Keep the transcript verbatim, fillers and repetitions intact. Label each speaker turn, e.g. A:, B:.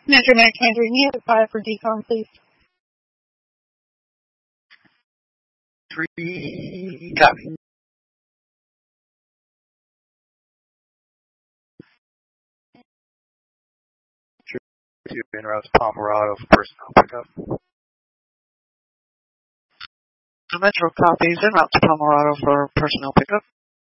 A: Metro Max twenty-three, unit five for decom, please.
B: Three, copy. Two en route to Pomerado for personal pickup.
C: Metro copies en route to Pomerado for personnel pickup.